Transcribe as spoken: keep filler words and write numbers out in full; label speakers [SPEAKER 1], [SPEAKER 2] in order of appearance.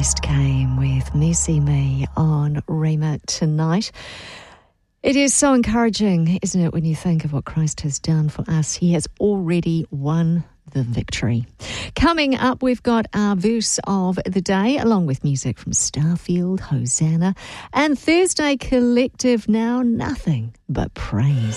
[SPEAKER 1] Christ came with Mercy Me on Rhema tonight. It is so encouraging, isn't it, when you think of what Christ has done for us. He has already won the victory. Coming up, we've got our verse of the day, along with music from Starfield, Hosanna, and Thursday Collective, Now Nothing But Praise.